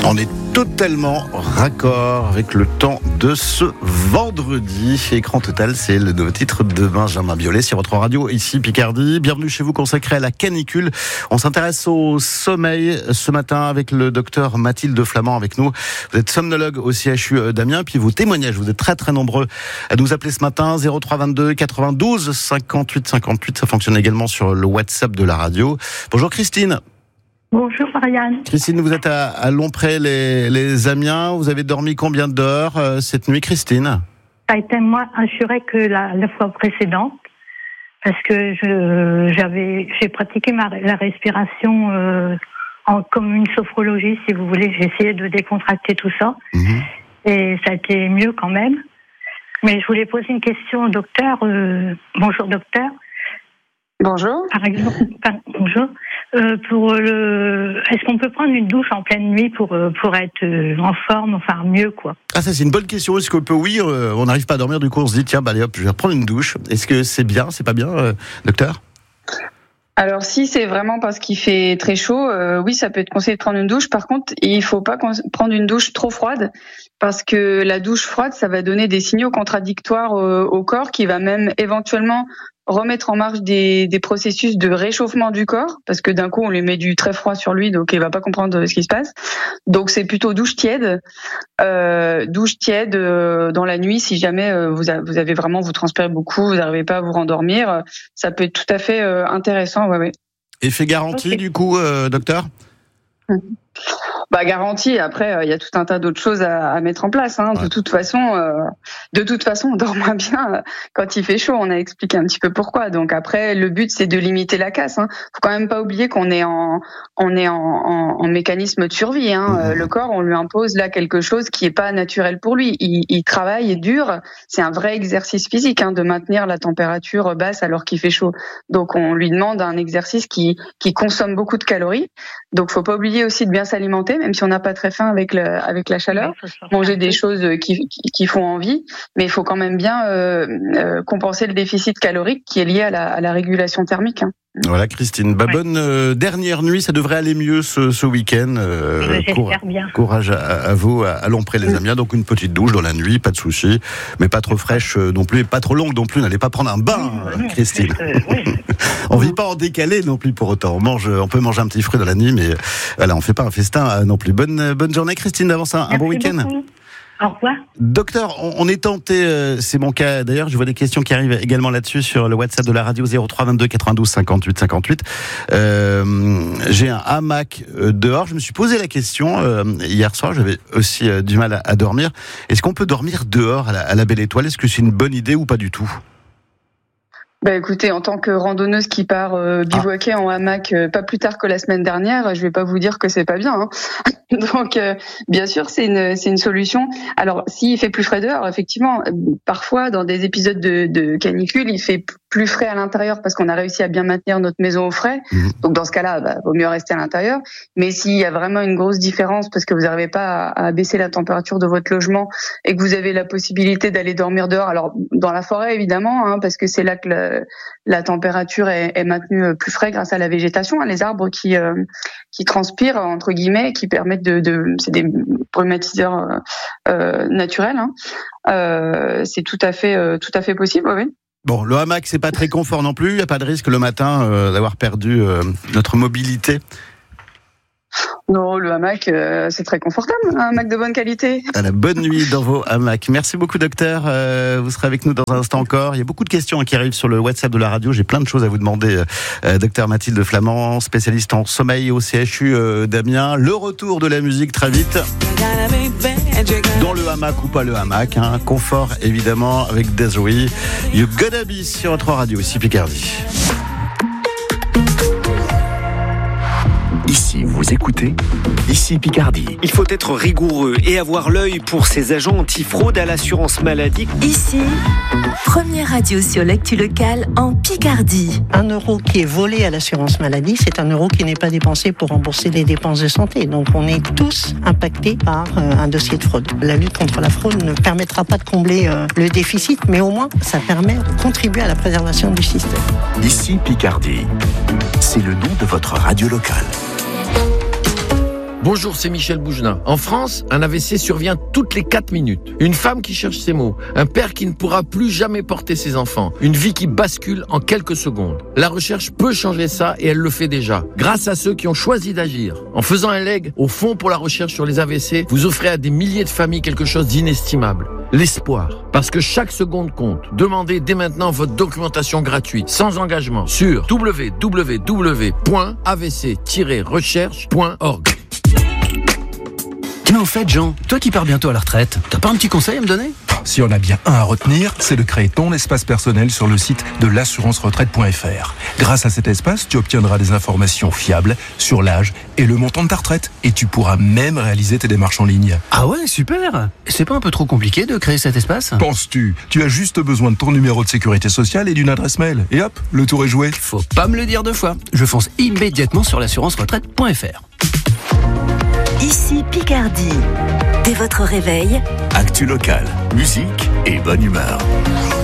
On est totalement raccord avec le temps de ce vendredi. Écran total, c'est le nouveau titre de Benjamin Biolay sur votre radio, ici Picardie. Bienvenue chez vous, consacré à la canicule. On s'intéresse au sommeil ce matin avec le docteur Mathilde Flamand avec nous. Vous êtes somnologue au CHU d'Amiens, puis vos témoignages, vous êtes très très nombreux à nous appeler ce matin. 03 22 92 58 58, ça fonctionne également sur le WhatsApp de la radio. Bonjour Christine. Bonjour Marianne. Christine, vous êtes à Lompré les Amiens. Vous avez dormi combien d'heures cette nuit, Christine? Ça a été moins assuré que la fois précédente parce que j'ai pratiqué la respiration comme une sophrologie, si vous voulez. J'ai essayé de décontracter tout ça et ça a été mieux quand même. Mais je voulais poser une question au docteur. Bonjour docteur. Bonjour. Par exemple, bonjour. Est-ce qu'on peut prendre une douche en pleine nuit pour être en forme, enfin mieux quoi? Ah, ça c'est une bonne question. Est-ce qu'on peut, on n'arrive pas à dormir, du coup on se dit tiens, allez hop, je vais reprendre une douche. Est-ce que c'est bien, c'est pas bien, docteur? Alors si c'est vraiment parce qu'il fait très chaud, oui, ça peut être conseillé de prendre une douche. Par contre, il faut pas prendre une douche trop froide parce que la douche froide, ça va donner des signaux contradictoires au corps qui va même éventuellement remettre en marche des processus de réchauffement du corps parce que d'un coup on lui met du très froid sur lui, donc il va pas comprendre ce qui se passe. Donc c'est plutôt douche tiède dans la nuit si jamais vous avez vraiment, vous transpirez beaucoup, vous n'arrivez pas à vous rendormir, ça peut être tout à fait intéressant. Ouais. Effet garanti du coup, docteur? Garantie. Après, il y a tout un tas d'autres choses à mettre en place. Hein. Ouais. De toute façon, on dort moins bien quand il fait chaud. On a expliqué un petit peu pourquoi. Donc après, le but c'est de limiter la casse. Hein. Faut quand même pas oublier qu'on est en mécanisme de survie. Hein. Le corps, on lui impose là quelque chose qui est pas naturel pour lui. Il travaille dur. C'est un vrai exercice physique de maintenir la température basse alors qu'il fait chaud. Donc on lui demande un exercice qui consomme beaucoup de calories. Donc faut pas oublier aussi de bien s'alimenter, même si on n'a pas très faim avec la chaleur. Manger des choses qui font envie, mais il faut quand même bien compenser le déficit calorique qui est lié à la régulation thermique. Voilà Christine, bonne dernière nuit, ça devrait aller mieux ce week-end. J'espère bien. Courage à vous, à Lompré les Amiens. Donc une petite douche dans la nuit, pas de souci, mais pas trop fraîche non plus, et pas trop longue non plus. N'allez pas prendre un bain, Christine. On vit pas en décalé non plus pour autant. On peut manger un petit fruit dans la nuit, mais voilà, on fait pas un festin non plus. Bonne journée Christine, d'avance un bon week-end. Beaucoup. Au revoir. Docteur, on est tenté, c'est mon cas d'ailleurs, je vois des questions qui arrivent également là-dessus sur le WhatsApp de la radio 03 22 92 58 58. J'ai un hamac dehors, je me suis posé la question hier soir, j'avais aussi du mal à dormir. Est-ce qu'on peut dormir dehors à la belle étoile? Est-ce que c'est une bonne idée ou pas du tout? Écoutez, en tant que randonneuse qui part bivouaquer en hamac pas plus tard que la semaine dernière, je vais pas vous dire que c'est pas bien. Hein. Donc, bien sûr, c'est une solution. Alors, s'il fait plus frais dehors, effectivement, parfois dans des épisodes de canicule, il fait plus frais à l'intérieur parce qu'on a réussi à bien maintenir notre maison au frais. Donc, dans ce cas-là, vaut mieux rester à l'intérieur. Mais s'il y a vraiment une grosse différence parce que vous n'arrivez pas à baisser la température de votre logement et que vous avez la possibilité d'aller dormir dehors, alors dans la forêt évidemment, parce que c'est là que la température est maintenue plus frais grâce à la végétation, les arbres qui transpirent entre guillemets, qui permettent c'est des brumatiseurs naturels. C'est tout à fait possible, oui. Bon, le hamac c'est pas très confort non plus. Il y a pas de risque le matin d'avoir perdu notre mobilité. Non, le hamac, c'est très confortable, un hamac de bonne qualité. À la bonne nuit dans vos hamacs. Merci beaucoup, docteur. Vous serez avec nous dans un instant encore. Il y a beaucoup de questions qui arrivent sur le WhatsApp de la radio. J'ai plein de choses à vous demander. Docteur Mathilde Flamand, spécialiste en sommeil au CHU d'Amiens. Le retour de la musique très vite. Dans le hamac ou pas le hamac. Confort, évidemment, avec Desiree. You Gotta Be sur votre radio, ici Picardie. Ici, vous écoutez, ici Picardie. Il faut être rigoureux et avoir l'œil pour ces agents antifraude à l'assurance maladie. Ici, première radio sur l'actu locale en Picardie. 1 euro qui est volé à l'assurance maladie, c'est 1 euro qui n'est pas dépensé pour rembourser les dépenses de santé. Donc on est tous impactés par un dossier de fraude. La lutte contre la fraude ne permettra pas de combler le déficit, mais au moins ça permet de contribuer à la préservation du système. Ici Picardie, c'est le nom de votre radio locale. Bonjour, c'est Michel Boujna. En France, un AVC survient toutes les 4 minutes. Une femme qui cherche ses mots, un père qui ne pourra plus jamais porter ses enfants, une vie qui bascule en quelques secondes. La recherche peut changer ça et elle le fait déjà, grâce à ceux qui ont choisi d'agir. En faisant un leg au Fonds pour la recherche sur les AVC, vous offrez à des milliers de familles quelque chose d'inestimable. L'espoir. Parce que chaque seconde compte. Demandez dès maintenant votre documentation gratuite, sans engagement, sur www.avc-recherche.org. Mais au fait, Jean, toi qui pars bientôt à la retraite, t'as pas un petit conseil à me donner ? Si on a bien un à retenir, c'est de créer ton espace personnel sur le site de l'assurance-retraite.fr. Grâce à cet espace, tu obtiendras des informations fiables sur l'âge et le montant de ta retraite. Et tu pourras même réaliser tes démarches en ligne. Ah ouais, super ! C'est pas un peu trop compliqué de créer cet espace ? Penses-tu ? Tu as juste besoin de ton numéro de sécurité sociale et d'une adresse mail. Et hop, le tour est joué. Faut pas me le dire 2 fois. Je fonce immédiatement sur l'assurance-retraite.fr. Ici Picardie. Dès votre réveil, Actu locale, musique et bonne humeur.